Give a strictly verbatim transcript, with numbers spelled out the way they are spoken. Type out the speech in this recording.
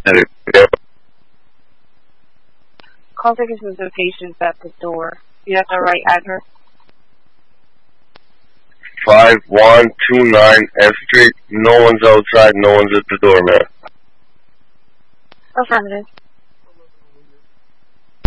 Call tickets with the patients at the door. You have the right address? five one two nine F Street. No one's outside, no one's at the door, man. Affirmative.